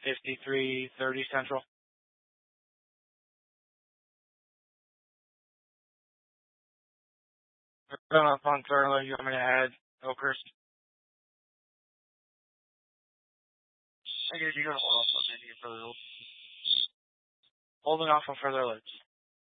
5330 Central. Going up on Thurlow, you want me to add Oakhurst? I guess you gotta hold off on any further. Holding off on further loads.